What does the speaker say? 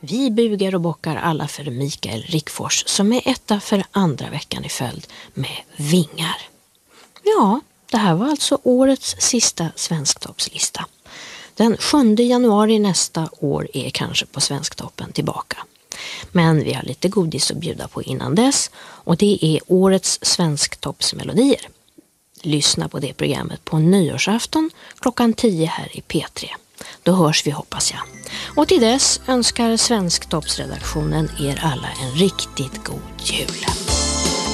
Vi bugar och bockar alla för Mikael Rickfors som är etta för andra veckan i följd med Vingar. Ja, det här var alltså årets sista Svensktoppslista. Den 7 januari nästa år är kanske på Svensktoppen tillbaka. Men vi har lite godis att bjuda på innan dess och det är årets Svensktoppsmelodier. Lyssna på det programmet på nyårsafton klockan 10 här i P3. Då hörs vi, hoppas jag. Och till dess önskar Svensktoppsredaktionen er alla en riktigt god jul.